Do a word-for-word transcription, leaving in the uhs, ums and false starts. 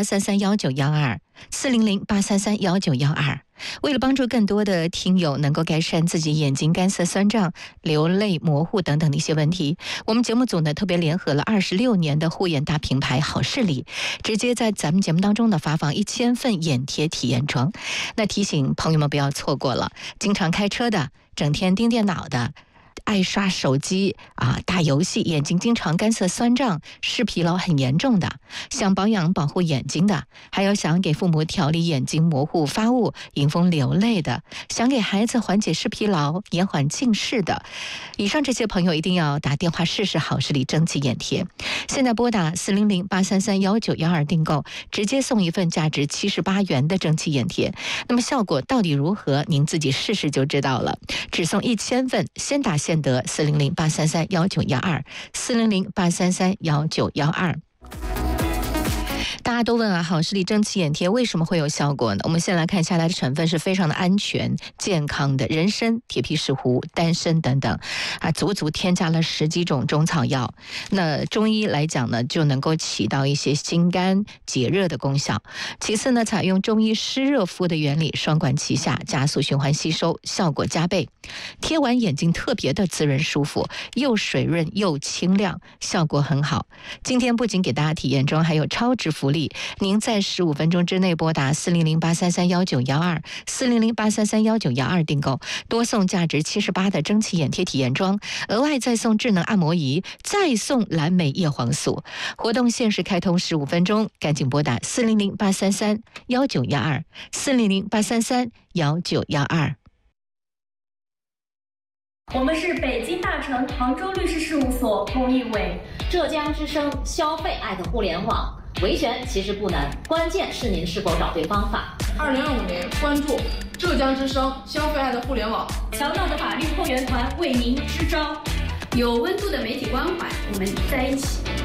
八三三幺九幺二，四零零八三三幺九幺二。为了帮助更多的听友能够改善自己眼睛干涩、酸胀、流泪、模糊等等的一些问题，我们节目组呢特别联合了二十六年的护眼大品牌好视力，直接在咱们节目当中呢发放一千份眼贴体验装。那提醒朋友们不要错过了，经常开车的、整天盯电脑的、爱刷手机啊、打游戏，眼睛经常干涩酸胀、视疲劳很严重的，想保养保护眼睛的，还有想给父母调理眼睛模糊发物、迎风流泪的，想给孩子缓解视疲劳、延缓近视的，以上这些朋友一定要打电话试试好视力蒸汽眼贴。现在拨打四零零八三三幺九幺二订购，直接送一份价值七十八元的蒸汽眼贴。那么效果到底如何？您自己试试就知道了。只送一千份，先打先得。四零零八三三幺九幺二，四零零八三三幺九幺二。大家都问啊，好视力蒸汽眼贴为什么会有效果呢？我们先来看下来的成分是非常的安全健康的，人参、铁皮石斛、丹参等等啊，足足添加了十几种中草药。那中医来讲呢，就能够起到一些清肝解热的功效。其次呢，采用中医湿热敷的原理，双管齐下，加速循环吸收，效果加倍。贴完眼睛特别的滋润舒服，又水润又清亮，效果很好。今天不仅给大家体验装，还有超值福利。您在十五分钟之内拨打四零零八三三幺九幺二，四零零八三三幺九幺二订购，多送价值七十八的蒸汽眼贴体验装，额外再送智能按摩仪，再送蓝莓叶黄素。活动限时开通十五分钟，赶紧拨打四零零八三三幺九幺二，四零零八三三幺九幺二。 我们是北京大成杭州律师事务所龚一伟， 浙江之声消费爱的互联网。维权其实不难，关键是您是否找对方法。 二零二五年，关注浙江之声消费爱的互联网， 强大的法律后援团为您支招， 有温度的媒体关怀，我们在一起。